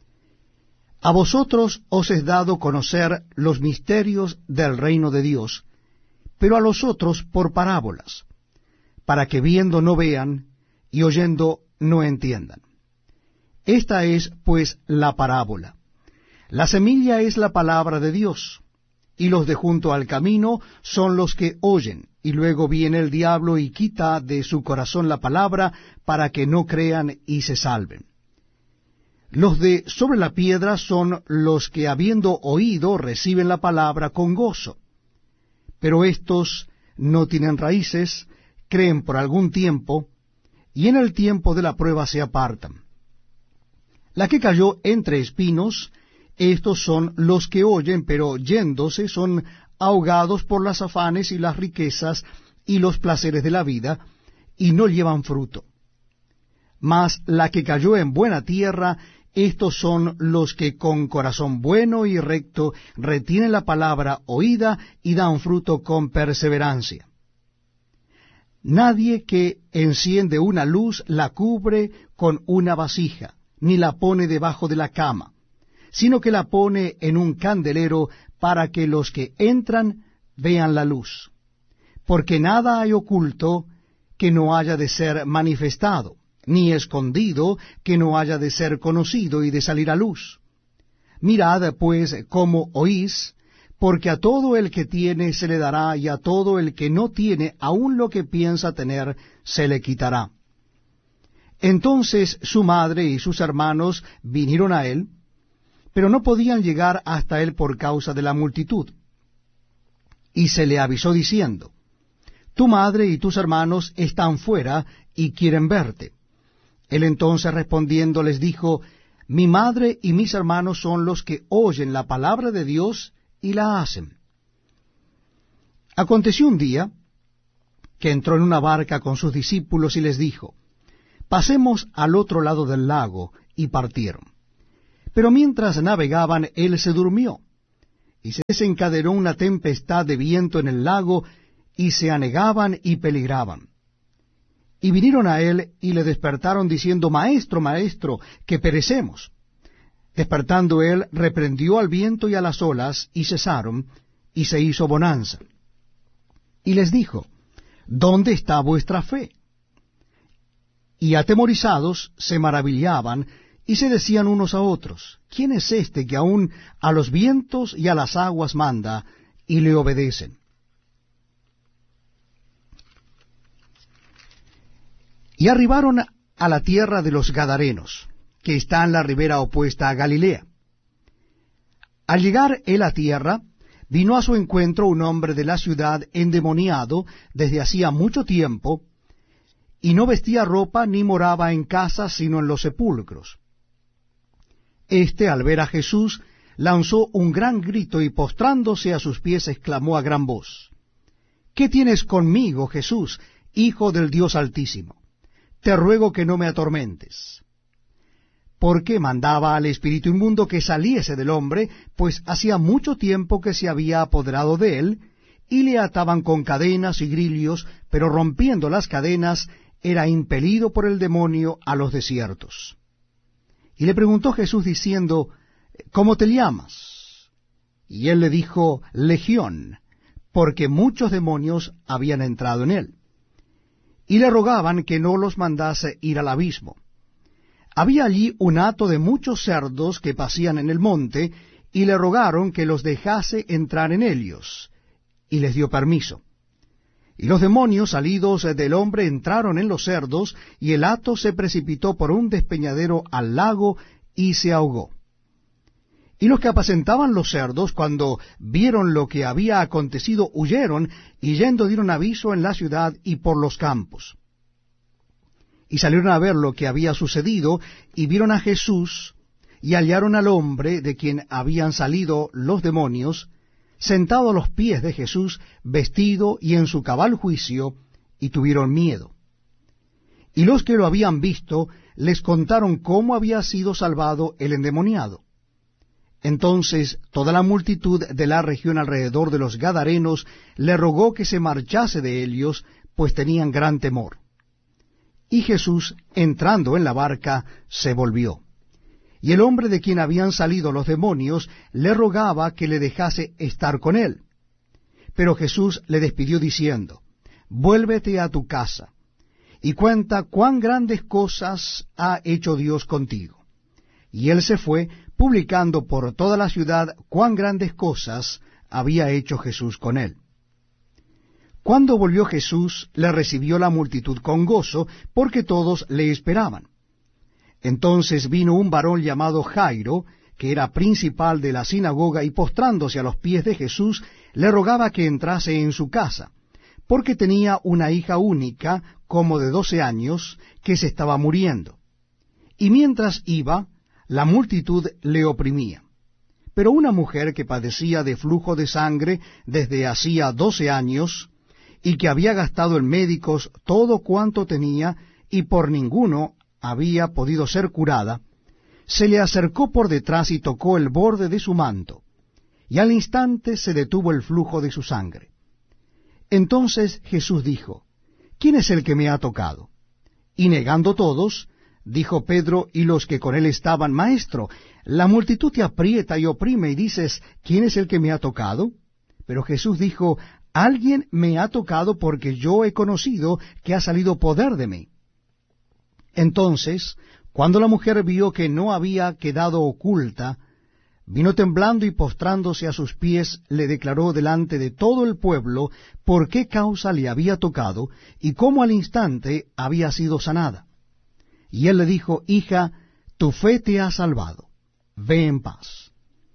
a vosotros os es dado conocer los misterios del reino de Dios, pero a los otros por parábolas, para que viendo no vean, y oyendo no entiendan. Esta es, pues, la parábola. La semilla es la palabra de Dios, y los de junto al camino son los que oyen, y luego viene el diablo y quita de su corazón la palabra, para que no crean y se salven. Los de sobre la piedra son los que, habiendo oído, reciben la palabra con gozo. Pero éstos no tienen raíces, creen por algún tiempo, y en el tiempo de la prueba se apartan. La que cayó entre espinos, estos son los que oyen, pero yéndose son ahogados por las afanes y las riquezas y los placeres de la vida, y no llevan fruto. Mas la que cayó en buena tierra, estos son los que con corazón bueno y recto retienen la palabra oída y dan fruto con perseverancia. Nadie que enciende una luz la cubre con una vasija, ni la pone debajo de la cama, sino que la pone en un candelero para que los que entran vean la luz. Porque nada hay oculto que no haya de ser manifestado, ni escondido que no haya de ser conocido y de salir a luz. Mirad, pues, cómo oís, porque a todo el que tiene se le dará, y a todo el que no tiene, aun lo que piensa tener, se le quitará. Entonces su madre y sus hermanos vinieron a él, pero no podían llegar hasta él por causa de la multitud. Y se le avisó diciendo, tu madre y tus hermanos están fuera y quieren verte. Él entonces respondiendo les dijo, mi madre y mis hermanos son los que oyen la palabra de Dios y la hacen. Aconteció un día que entró en una barca con sus discípulos y les dijo, pasemos al otro lado del lago, y partieron. Pero mientras navegaban, él se durmió, y se desencadenó una tempestad de viento en el lago, y se anegaban y peligraban. Y vinieron a él y le despertaron diciendo, Maestro, Maestro, que perecemos. Despertando él, reprendió al viento y a las olas, y cesaron, y se hizo bonanza. Y les dijo, ¿dónde está vuestra fe? Y atemorizados se maravillaban, y se decían unos a otros, ¿quién es este que aun a los vientos y a las aguas manda, y le obedecen? Y arribaron a la tierra de los Gadarenos, que está en la ribera opuesta a Galilea. Al llegar él a tierra, vino a su encuentro un hombre de la ciudad endemoniado desde hacía mucho tiempo, y no vestía ropa ni moraba en casa, sino en los sepulcros. Este, al ver a Jesús, lanzó un gran grito y postrándose a sus pies exclamó a gran voz, ¿qué tienes conmigo, Jesús, Hijo del Dios Altísimo? Te ruego que no me atormentes. Porque mandaba al espíritu inmundo que saliese del hombre, pues hacía mucho tiempo que se había apoderado de él, y le ataban con cadenas y grillos, pero rompiendo las cadenas, era impelido por el demonio a los desiertos. Y le preguntó Jesús diciendo, ¿cómo te llamas? Y él le dijo, Legión, porque muchos demonios habían entrado en él. Y le rogaban que no los mandase ir al abismo. Había allí un hato de muchos cerdos que pasían en el monte, y le rogaron que los dejase entrar en ellos, y les dio permiso. Y los demonios salidos del hombre entraron en los cerdos, y el hato se precipitó por un despeñadero al lago, y se ahogó. Y los que apacentaban los cerdos, cuando vieron lo que había acontecido, huyeron, y yendo dieron aviso en la ciudad y por los campos. Y salieron a ver lo que había sucedido, y vieron a Jesús, y hallaron al hombre de quien habían salido los demonios, sentado a los pies de Jesús, vestido y en su cabal juicio, y tuvieron miedo. Y los que lo habían visto les contaron cómo había sido salvado el endemoniado. Entonces toda la multitud de la región alrededor de los Gadarenos le rogó que se marchase de ellos, pues tenían gran temor. Y Jesús, entrando en la barca, se volvió. Y el hombre de quien habían salido los demonios le rogaba que le dejase estar con él. Pero Jesús le despidió diciendo, Vuélvete a tu casa, y cuenta cuán grandes cosas ha hecho Dios contigo. Y él se fue, publicando por toda la ciudad cuán grandes cosas había hecho Jesús con él. Cuando volvió Jesús, le recibió la multitud con gozo, porque todos le esperaban. Entonces vino un varón llamado Jairo, que era principal de la sinagoga, y postrándose a los pies de Jesús, le rogaba que entrase en su casa, porque tenía una hija única, como de 12 años, que se estaba muriendo. Y mientras iba, la multitud le oprimía. Pero una mujer que padecía de flujo de sangre desde hacía 12 años, y que había gastado en médicos todo cuanto tenía, y por ninguno había podido ser curada, se le acercó por detrás y tocó el borde de su manto, y al instante se detuvo el flujo de su sangre. Entonces Jesús dijo, ¿quién es el que me ha tocado? Y negando todos, dijo Pedro y los que con él estaban, Maestro, la multitud te aprieta y oprime, y dices, ¿quién es el que me ha tocado? Pero Jesús dijo, alguien me ha tocado porque yo he conocido que ha salido poder de mí. Entonces, cuando la mujer vio que no había quedado oculta, vino temblando y postrándose a sus pies, le declaró delante de todo el pueblo por qué causa le había tocado y cómo al instante había sido sanada. Y él le dijo, Hija, tu fe te ha salvado, ve en paz.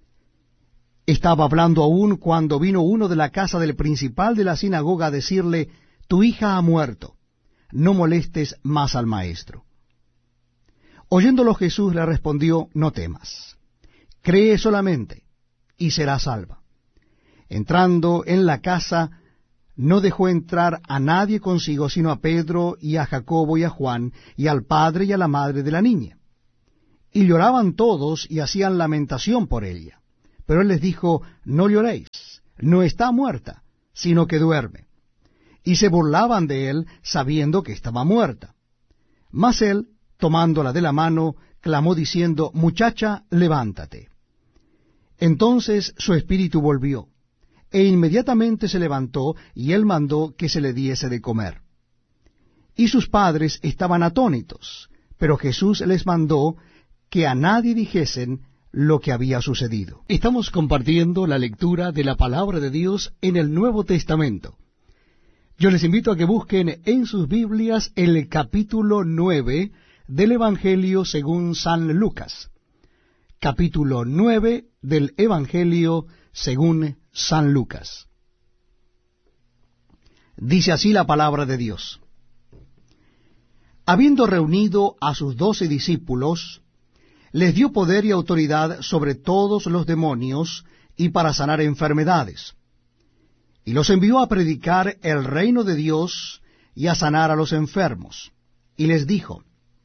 Estaba hablando aún cuando vino uno de la casa del principal de la sinagoga a decirle, tu hija ha muerto, no molestes más al maestro. Oyéndolo Jesús le respondió, no temas, cree solamente, y serás salva. Entrando en la casa, no dejó entrar a nadie consigo, sino a Pedro y a Jacobo y a Juan, y al padre y a la madre de la niña. Y lloraban todos y hacían lamentación por ella. Pero él les dijo, no lloréis, no está muerta, sino que duerme. Y se burlaban de él, sabiendo que estaba muerta. Mas él, tomándola de la mano, clamó diciendo, muchacha, levántate. Entonces su espíritu volvió, e inmediatamente se levantó, y él mandó que se le diese de comer. Y sus padres estaban atónitos, pero Jesús les mandó que a nadie dijesen lo que había sucedido. Estamos compartiendo la lectura de la palabra de Dios en el Nuevo Testamento. Yo les invito a que busquen en sus Biblias el capítulo 9 del Evangelio según San Lucas. Capítulo 9 del Evangelio según San Lucas. Dice así la palabra de Dios. Habiendo reunido a sus 12 discípulos, les dio poder y autoridad sobre todos los demonios y para sanar enfermedades. Y los envió a predicar el reino de Dios y a sanar a los enfermos. Y les dijo,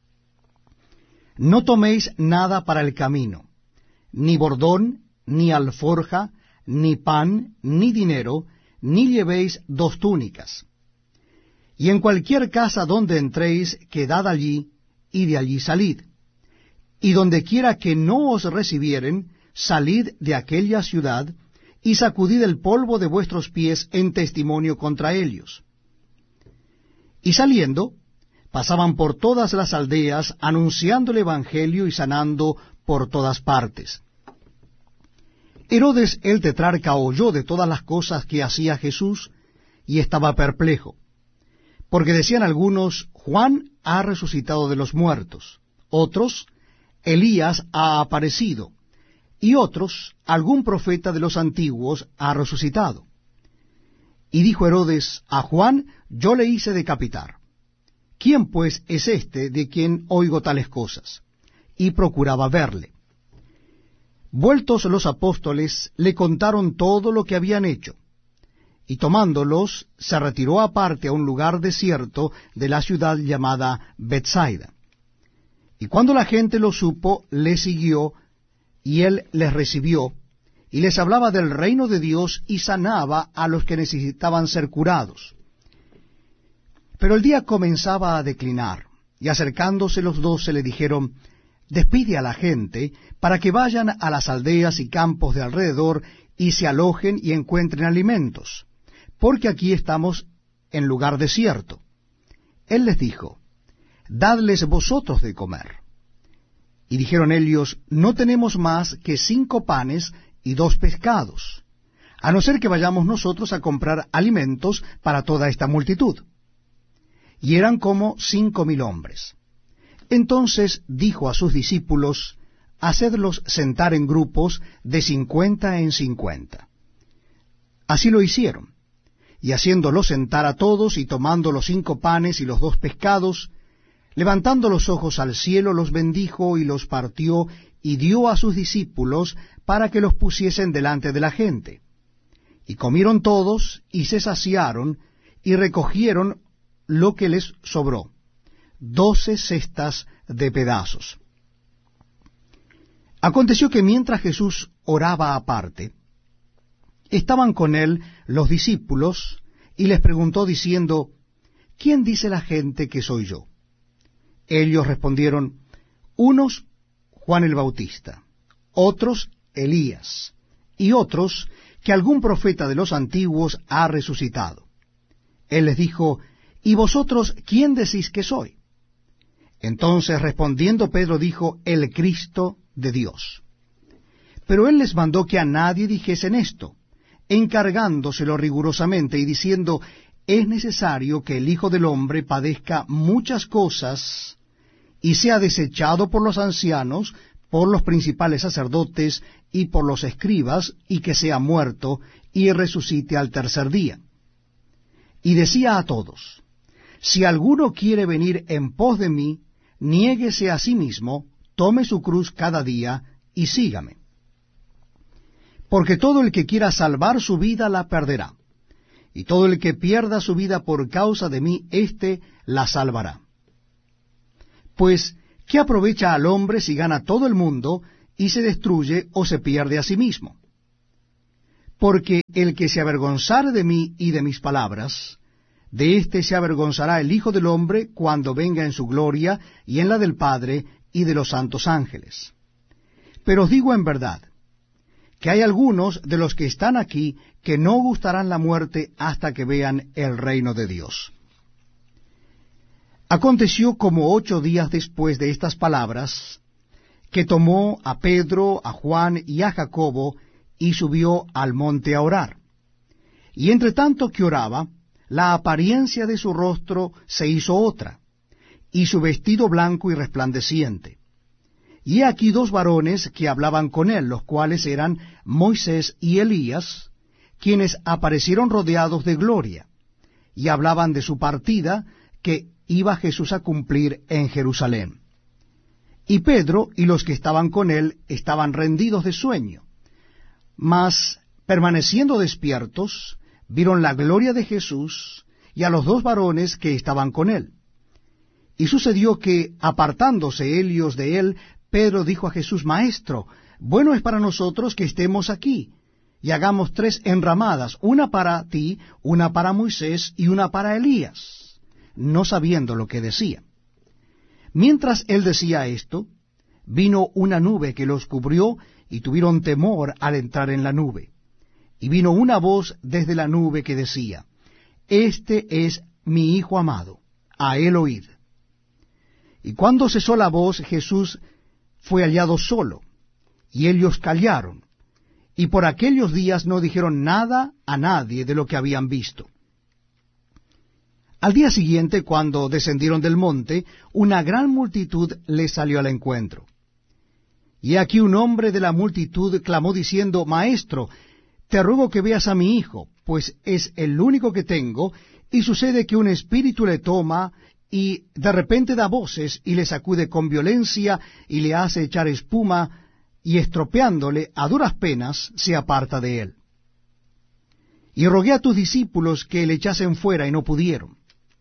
no toméis nada para el camino, ni bordón, ni alforja, ni pan, ni dinero, ni llevéis 2 túnicas. Y en cualquier casa donde entréis, quedad allí, y de allí salid. Y donde quiera que no os recibieren, salid de aquella ciudad, y sacudid el polvo de vuestros pies en testimonio contra ellos. Y saliendo, pasaban por todas las aldeas, anunciando el Evangelio y sanando por todas partes. Herodes el tetrarca oyó de todas las cosas que hacía Jesús, y estaba perplejo, porque decían algunos, Juan ha resucitado de los muertos, otros, Elías ha aparecido, y otros, algún profeta de los antiguos ha resucitado. Y dijo Herodes, a Juan yo le hice decapitar. ¿Quién pues es este de quien oigo tales cosas? Y procuraba verle. Vueltos los apóstoles, le contaron todo lo que habían hecho, y tomándolos, se retiró aparte a un lugar desierto de la ciudad llamada Betsaida. Y cuando la gente lo supo, le siguió, y él les recibió, y les hablaba del reino de Dios, y sanaba a los que necesitaban ser curados. Pero el día comenzaba a declinar, y acercándose los 12 le dijeron, despide a la gente, para que vayan a las aldeas y campos de alrededor, y se alojen y encuentren alimentos, porque aquí estamos en lugar desierto. Él les dijo, dadles vosotros de comer. Y dijeron ellos, no tenemos más que 5 panes y 2 pescados, a no ser que vayamos nosotros a comprar alimentos para toda esta multitud. Y eran como 5,000 hombres. Entonces dijo a sus discípulos, hacedlos sentar en grupos de 50 en 50. Así lo hicieron, y haciéndolos sentar a todos, y tomando los 5 panes y los 2 pescados, levantando los ojos al cielo, los bendijo y los partió, y dio a sus discípulos para que los pusiesen delante de la gente. Y comieron todos, y se saciaron, y recogieron lo que les sobró, 12 cestas de pedazos. Aconteció que mientras Jesús oraba aparte, estaban con él los discípulos, y les preguntó diciendo, ¿quién dice la gente que soy yo? Ellos respondieron, unos Juan el Bautista, otros Elías, y otros que algún profeta de los antiguos ha resucitado. Él les dijo, ¿y vosotros quién decís que soy? Entonces respondiendo Pedro dijo, el Cristo de Dios. Pero él les mandó que a nadie dijesen esto, encargándoselo rigurosamente y diciendo, es necesario que el Hijo del Hombre padezca muchas cosas y sea desechado por los ancianos, por los principales sacerdotes y por los escribas, y que sea muerto y resucite al tercer día. Y decía a todos, si alguno quiere venir en pos de mí, niéguese a sí mismo, tome su cruz cada día y sígame. Porque todo el que quiera salvar su vida la perderá, y todo el que pierda su vida por causa de mí, éste la salvará. Pues, ¿qué aprovecha al hombre si gana todo el mundo y se destruye o se pierde a sí mismo? Porque el que se avergonzare de mí y de mis palabras, de éste se avergonzará el Hijo del Hombre cuando venga en su gloria y en la del Padre y de los santos ángeles. Pero os digo en verdad, que hay algunos de los que están aquí que no gustarán la muerte hasta que vean el reino de Dios. Aconteció como 8 días después de estas palabras, que tomó a Pedro, a Juan y a Jacobo, y subió al monte a orar. Y entre tanto que oraba, la apariencia de su rostro se hizo otra, y su vestido blanco y resplandeciente. Y he aquí 2 varones que hablaban con él, los cuales eran Moisés y Elías, quienes aparecieron rodeados de gloria, y hablaban de su partida que iba Jesús a cumplir en Jerusalén. Y Pedro y los que estaban con él estaban rendidos de sueño, mas permaneciendo despiertos, vieron la gloria de Jesús y a los 2 varones que estaban con él. Y sucedió que, apartándose ellos de él, Pedro dijo a Jesús: Maestro, bueno es para nosotros que estemos aquí, y hagamos 3 enramadas, una para ti, una para Moisés y una para Elías, no sabiendo lo que decía. Mientras él decía esto, vino una nube que los cubrió, y tuvieron temor al entrar en la nube. Y vino una voz desde la nube que decía: Este es mi Hijo amado, a él oíd. Y cuando cesó la voz, Jesús fue hallado solo, y ellos callaron, y por aquellos días no dijeron nada a nadie de lo que habían visto. Al día siguiente, cuando descendieron del monte, una gran multitud les salió al encuentro. Y aquí un hombre de la multitud clamó diciendo: Maestro, te ruego que veas a mi hijo, pues es el único que tengo, y sucede que un espíritu le toma, y de repente da voces, y le sacude con violencia, y le hace echar espuma, y estropeándole a duras penas, se aparta de él. Y rogué a tus discípulos que le echasen fuera, y no pudieron.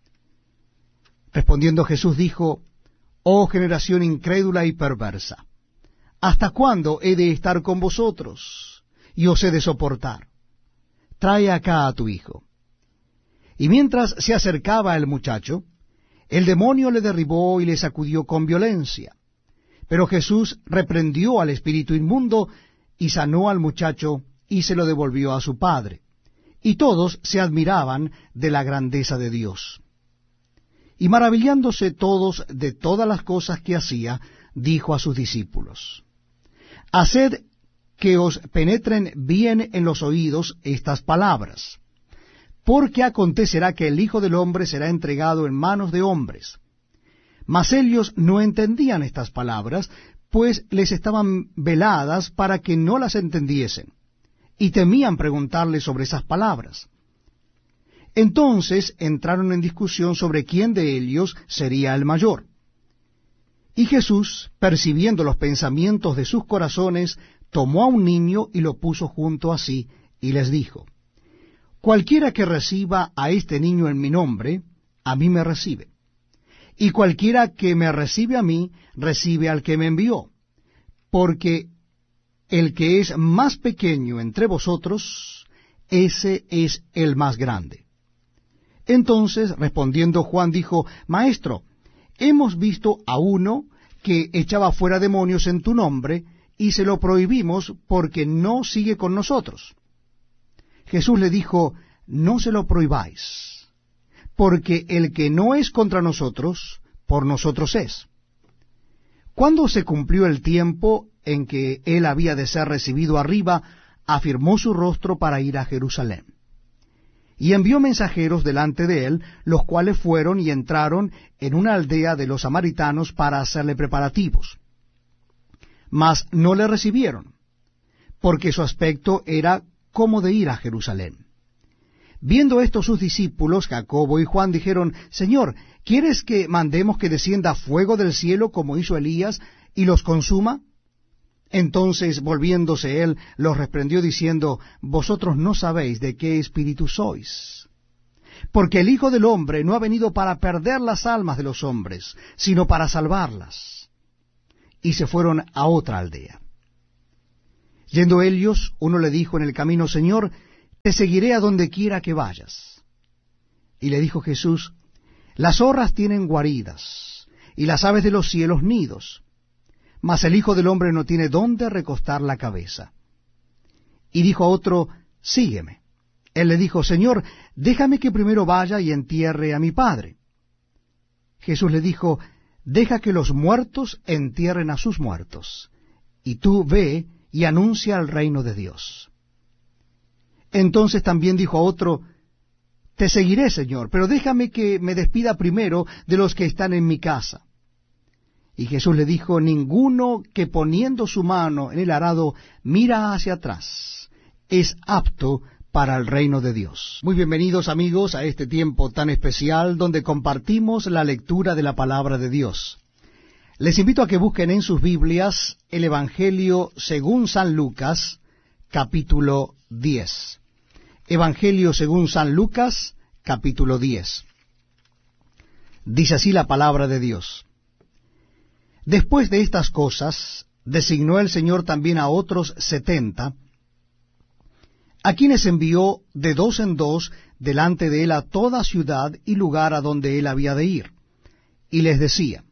Respondiendo Jesús dijo: Oh generación incrédula y perversa, ¿hasta cuándo he de estar con vosotros, y os he de soportar? Trae acá a tu hijo. Y mientras se acercaba el muchacho, el demonio le derribó y le sacudió con violencia. Pero Jesús reprendió al espíritu inmundo, y sanó al muchacho, y se lo devolvió a su padre. Y todos se admiraban de la grandeza de Dios. Y maravillándose todos de todas las cosas que hacía, dijo a sus discípulos: Haced que os penetren bien en los oídos estas palabras, porque acontecerá que el Hijo del Hombre será entregado en manos de hombres. Mas ellos no entendían estas palabras, pues les estaban veladas para que no las entendiesen, y temían preguntarle sobre esas palabras. Entonces entraron en discusión sobre quién de ellos sería el mayor. Y Jesús, percibiendo los pensamientos de sus corazones, tomó a un niño y lo puso junto a sí, y les dijo: Cualquiera que reciba a este niño en mi nombre, a mí me recibe. Y cualquiera que me recibe a mí, recibe al que me envió. Porque el que es más pequeño entre vosotros, ese es el más grande. Entonces, respondiendo Juan, dijo: Maestro, hemos visto a uno que echaba fuera demonios en tu nombre, y se lo prohibimos porque no sigue con nosotros. Jesús le dijo: No se lo prohibáis, porque el que no es contra nosotros, por nosotros es. Cuando se cumplió el tiempo en que él había de ser recibido arriba, afirmó su rostro para ir a Jerusalén. Y envió mensajeros delante de él, los cuales fueron y entraron en una aldea de los samaritanos para hacerle preparativos. Mas no le recibieron, porque su aspecto era como de ir a Jerusalén. Viendo esto sus discípulos, Jacobo y Juan, dijeron: Señor, ¿quieres que mandemos que descienda fuego del cielo como hizo Elías y los consuma? Entonces, volviéndose él, los reprendió diciendo, vosotros no sabéis de qué espíritu sois, porque el Hijo del Hombre no ha venido para perder las almas de los hombres, sino para salvarlas. Y se fueron a otra aldea. Yendo ellos, uno le dijo en el camino, Señor, te seguiré a donde quiera que vayas. Y le dijo Jesús, las zorras tienen guaridas, y las aves de los cielos nidos, mas el Hijo del Hombre no tiene dónde recostar la cabeza. Y dijo a otro, sígueme. Él le dijo, Señor, déjame que primero vaya y entierre a mi padre. Jesús le dijo, deja que los muertos entierren a sus muertos, y tú ve y anuncia el reino de Dios. Entonces también dijo a otro, te seguiré, Señor, pero déjame que me despida primero de los que están en mi casa. Y Jesús le dijo, ninguno que poniendo su mano en el arado mira hacia atrás es apto para el reino de Dios. Muy bienvenidos, amigos, a este tiempo tan especial donde compartimos la lectura de la palabra de Dios. Les invito a que busquen en sus Biblias el Evangelio según San Lucas, capítulo 10. Evangelio según San Lucas, capítulo 10. Dice así la palabra de Dios. Después de estas cosas, designó el Señor también a otros 70, a quienes envió de dos en dos delante de él a toda ciudad y lugar a donde él había de ir. Y les decía,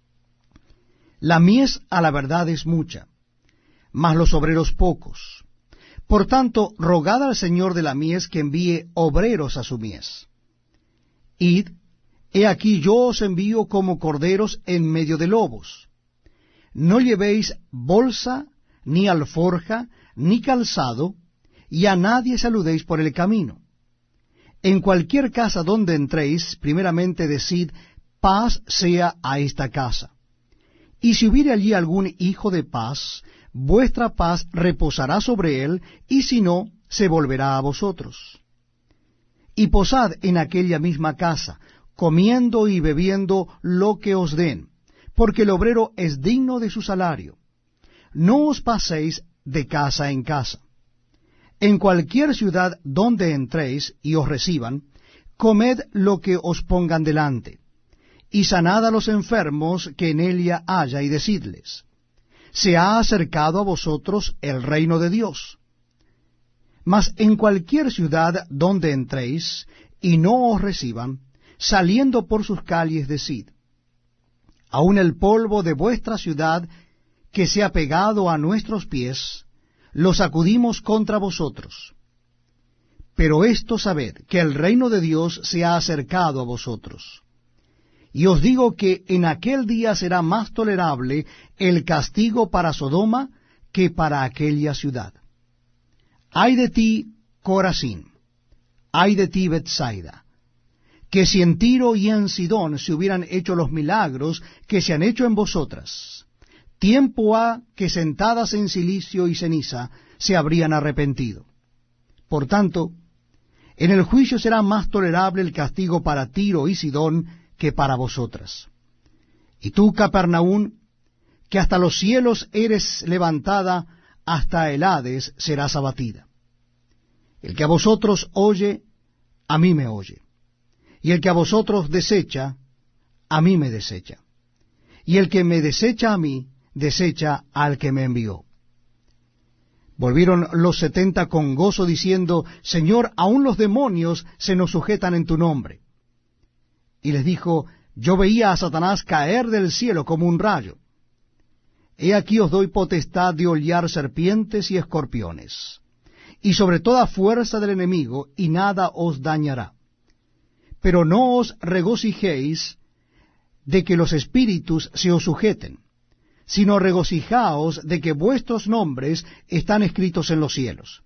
la mies a la verdad es mucha, mas los obreros pocos. Por tanto, rogad al Señor de la mies que envíe obreros a su mies. Id, he aquí yo os envío como corderos en medio de lobos. No llevéis bolsa, ni alforja, ni calzado, y a nadie saludéis por el camino. En cualquier casa donde entréis, primeramente decid, paz sea a esta casa. Y si hubiere allí algún hijo de paz, vuestra paz reposará sobre él, y si no, se volverá a vosotros. Y posad en aquella misma casa, comiendo y bebiendo lo que os den, porque el obrero es digno de su salario. No os paséis de casa en casa. En cualquier ciudad donde entréis y os reciban, comed lo que os pongan delante, y sanad a los enfermos que en ella haya, y decidles, se ha acercado a vosotros el reino de Dios. Mas en cualquier ciudad donde entréis y no os reciban, saliendo por sus calles decid, aun el polvo de vuestra ciudad que se ha pegado a nuestros pies, lo sacudimos contra vosotros. Pero esto sabed, que el reino de Dios se ha acercado a vosotros. Y os digo que en aquel día será más tolerable el castigo para Sodoma que para aquella ciudad. Ay de ti, Corazín, ay de ti, Betsaida, que si en Tiro y en Sidón se hubieran hecho los milagros que se han hecho en vosotras, tiempo ha que sentadas en cilicio y ceniza se habrían arrepentido. Por tanto, en el juicio será más tolerable el castigo para Tiro y Sidón que para vosotras. Y tú, Capernaum, que hasta los cielos eres levantada, hasta el Hades serás abatida. El que a vosotros oye, a mí me oye. Y el que a vosotros desecha, a mí me desecha. Y el que me desecha a mí, desecha al que me envió. Volvieron los 70 con gozo, diciendo, Señor, aun los demonios se nos sujetan en tu nombre. Y les dijo, yo veía a Satanás caer del cielo como un rayo. He aquí os doy potestad de hollar serpientes y escorpiones, y sobre toda fuerza del enemigo, y nada os dañará. Pero no os regocijéis de que los espíritus se os sujeten, sino regocijaos de que vuestros nombres están escritos en los cielos.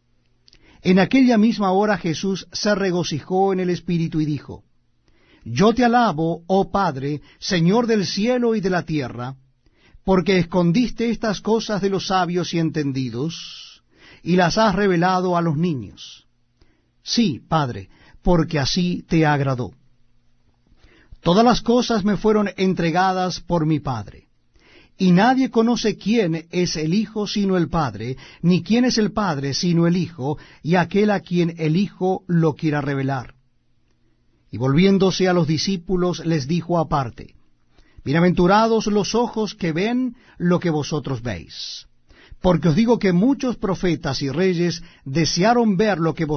En aquella misma hora Jesús se regocijó en el Espíritu y dijo, Yo te alabo, oh Padre, Señor del cielo y de la tierra, porque escondiste estas cosas de los sabios y entendidos, y las has revelado a los niños. Sí, Padre, porque así te agradó. Todas las cosas me fueron entregadas por mi Padre, Y nadie conoce quién es el Hijo sino el Padre, ni quién es el Padre sino el Hijo, y aquel a quien el Hijo lo quiera revelar. Y volviéndose a los discípulos les dijo aparte: Bienaventurados los ojos que ven lo que vosotros veis. Porque os digo que muchos profetas y reyes desearon ver lo que